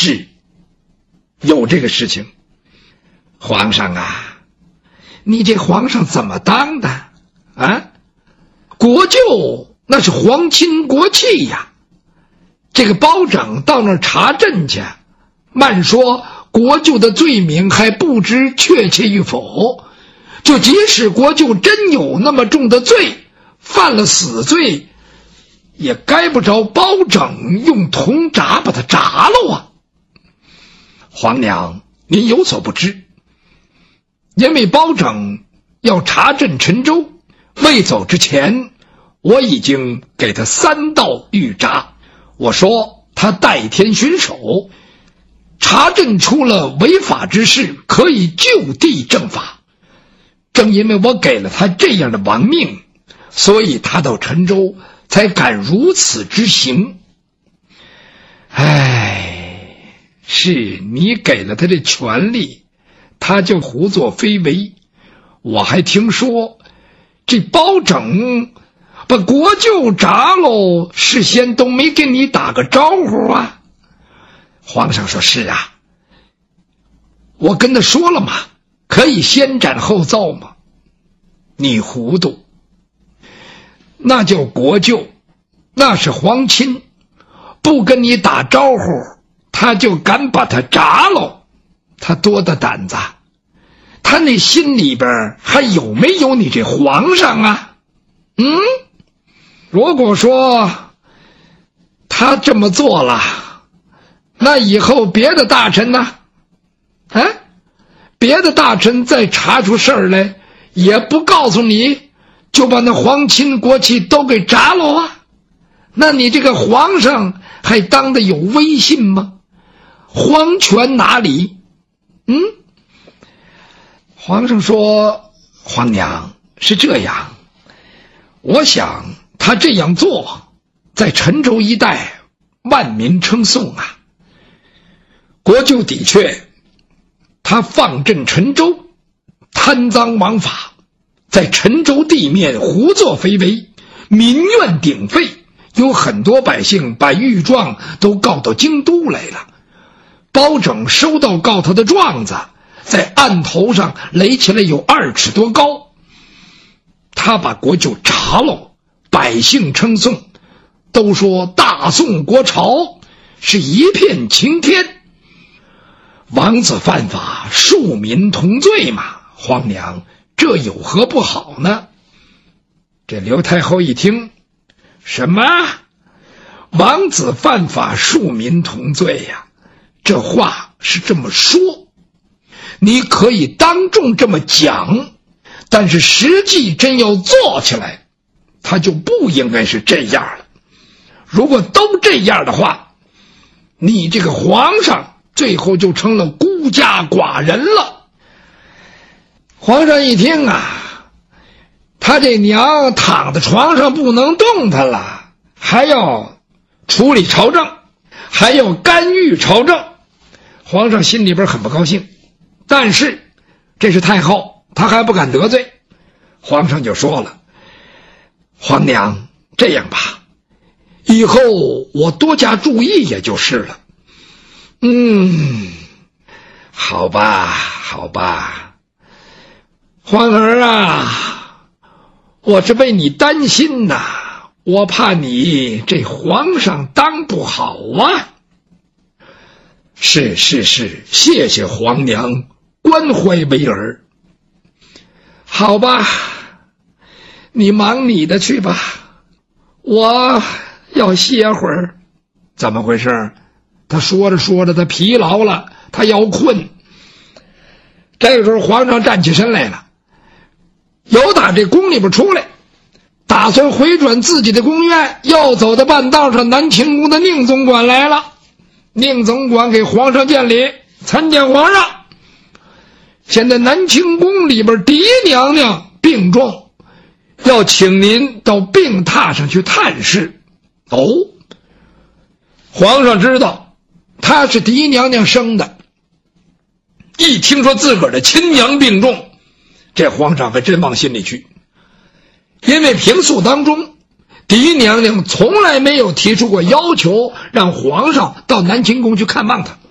是有这个事情。皇上啊，你这皇上怎么当的啊？国舅那是皇亲国戚呀，这个包拯到那儿查证去，慢说国舅的罪名还不知确切与否，就即使国舅真有那么重的罪，犯了死罪，也该不着包拯用铜铡把他铡了啊。皇娘，您有所不知，因为包拯要查镇陈州，未走之前，我已经给他3道御铡。我说他代天巡守，查镇出了违法之事，可以就地正法。正因为我给了他这样的亡命，所以他到陈州才敢如此之行。是你给了他这权利，他就胡作非为。我还听说这包拯把国舅铡喽，事先都没跟你打个招呼啊。皇上说是啊，我跟他说了嘛，可以先斩后奏嘛。你糊涂，那叫国舅，那是皇亲，不跟你打招呼，他就敢把他铡喽，他多大胆子？他那心里边还有没有你这皇上啊？如果说他这么做了，那以后别的大臣呢？别的大臣再查出事儿来，也不告诉你，就把那皇亲国戚都给铡了啊？那你这个皇上还当得有威信吗？皇权哪里？皇上说，皇娘，是这样，我想他这样做，在陈州一带万民称颂啊。国舅的确，他放镇陈州，贪赃枉法，在陈州地面胡作非为，民怨鼎沸，有很多百姓把御状都告到京都来了。包拯收到告他的状子，在案头上垒起来有2尺多高，他把国舅铡了，百姓称颂，都说大宋国朝是一片晴天。王子犯法，庶民同罪嘛，皇娘，这有何不好呢？这刘太后一听，什么王子犯法，庶民同罪呀？这话是这么说，你可以当众这么讲，但是实际真要做起来，他就不应该是这样了。如果都这样的话，你这个皇上最后就成了孤家寡人了。皇上一听啊，他这娘躺在床上不能动弹了，还要处理朝政，还要干预朝政，皇上心里边很不高兴。但是这是太后，他还不敢得罪。皇上就说了，皇娘，这样吧，以后我多加注意也就是了。好吧，好吧，皇儿啊，我是为你担心呐，我怕你这皇上当不好啊。是，谢谢皇娘关怀为儿。好吧，你忙你的去吧，我要歇会儿。怎么回事？他说着说着，他疲劳了，他要困。这个时候皇上站起身来了，由打这宫里边出来，打算回转自己的宫院，要走的半道上，南清宫的宁总管来了。宁总管给皇上见礼，参见皇上。现在南清宫里边嫡娘娘病重，要请您到病榻上去探视。皇上知道她是嫡娘娘生的，一听说自个儿的亲娘病重，这皇上还真往心里去。因为平素当中，嫡娘娘从来没有提出过要求让皇上到南清宫去看望她。